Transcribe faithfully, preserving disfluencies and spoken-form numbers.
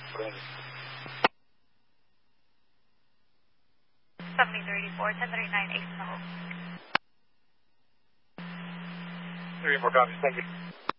seventy thirty-four, ten thirty-nine, eight, no. thirty-four copies, thank you.